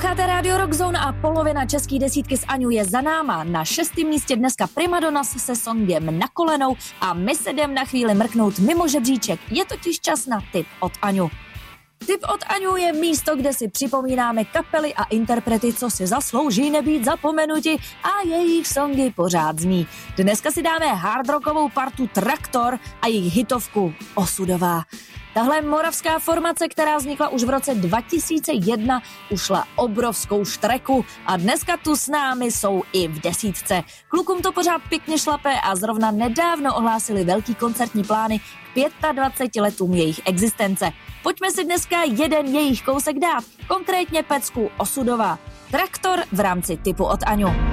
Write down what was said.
Posloucháte Radio Rock Zone a polovina české desítky s Aňou je za náma. Na 6. místě dneska Primadonna se songem Na kolenou a my se jdem na chvíli mrknout mimo žebříček. Je totiž čas na tip od Aňu. Tip od Aňu je místo, kde si připomínáme kapely a interprety, co si zaslouží nebýt zapomenuti a jejich songy pořád zní. Dneska si dáme hardrockovou partu Traktor a jejich hitovku Osudová. Tahle moravská formace, která vznikla už v roce 2001, ušla obrovskou štreku a dneska tu s námi jsou i v desítce. Klukům to pořád pěkně šlape a zrovna nedávno ohlásili velký koncertní plány k 25 letům jejich existence. Pojďme si dneska jeden jejich kousek dát, konkrétně pecku Osudová. Traktor v rámci tipu od Aňu.